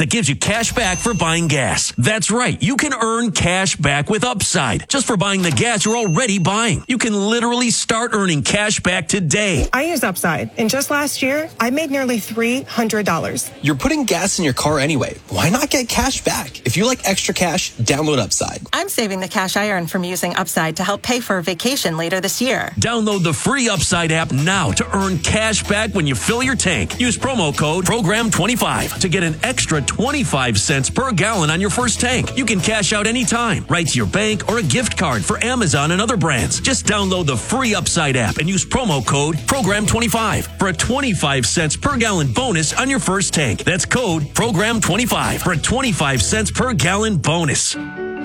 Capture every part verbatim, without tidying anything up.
that gives you cash back for buying gas. That's right. You can earn cash back with Upside just for buying the gas you're already buying. You can literally start earning cash back today. I use Upside, and just last year, I made nearly three hundred dollars. You're putting gas in your car anyway. Why not get cash back? If you like extra cash, download Upside. I'm saving the cash I earn from using Upside to help pay for a vacation later this year. Download the free Upside app now to earn cash back when you fill your tank. Use promo code program twenty-five to get an extra twenty-five cents per gallon on your first tank. You can cash out anytime, right to your bank or a gift card for Amazon and other brands. Just download the free Upside app and use promo code program twenty-five for a twenty-five cents per gallon bonus on your first tank. That's code program twenty-five for a twenty-five cents per gallon bonus.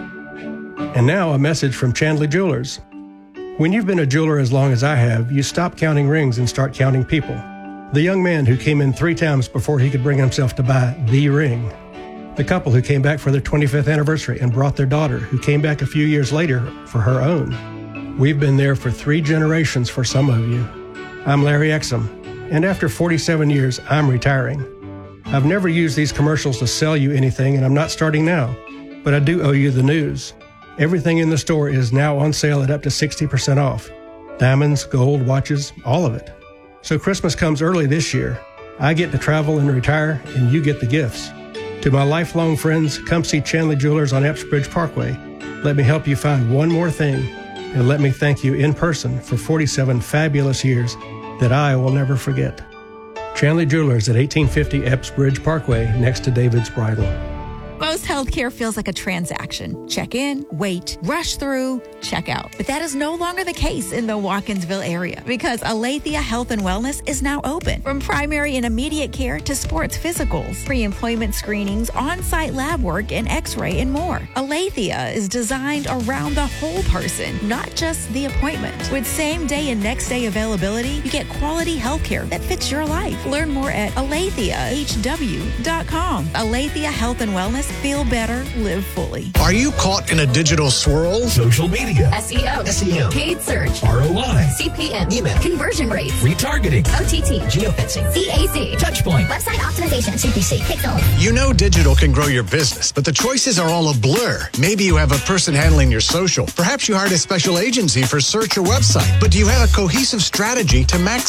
And now a message from Chandler Jewelers. When you've been a jeweler as long as I have, you stop counting rings and start counting people. The young man who came in three times before he could bring himself to buy the ring. The couple who came back for their twenty-fifth anniversary and brought their daughter, who came back a few years later for her own. We've been there for three generations for some of you. I'm Larry Exum, and after forty-seven years, I'm retiring. I've never used these commercials to sell you anything, and I'm not starting now, but I do owe you the news. Everything in the store is now on sale at up to sixty percent off. Diamonds, gold, watches, all of it. So Christmas comes early this year. I get to travel and retire, and you get the gifts. To my lifelong friends, come see Chandler Jewelers on Epps Bridge Parkway. Let me help you find one more thing, and let me thank you in person for forty-seven fabulous years that I will never forget. Chandler Jewelers at eighteen fifty Epps Bridge Parkway, next to David's Bridal. Most healthcare feels like a transaction. Check in, wait, rush through, check out. But that is no longer the case in the Watkinsville area because Aletheia Health and Wellness is now open. From primary and immediate care to sports physicals, pre-employment screenings, on-site lab work, and x-ray and more. Aletheia is designed around the whole person, not just the appointment. With same-day and next-day availability, you get quality healthcare that fits your life. Learn more at aletheia h w dot com. Aletheia Health and Wellness. Feel better, live fully. Are you caught in a digital swirl? Social media, S E O, S E O, paid search, R O I, C P M, email, conversion rates, retargeting, O T T, geofencing, C A C, touchpoint, website optimization, C P C, Pixel. You know digital can grow your business, but the choices are all a blur. Maybe you have a person handling your social. Perhaps you hired a special agency for search or website. But do you have a cohesive strategy to maximize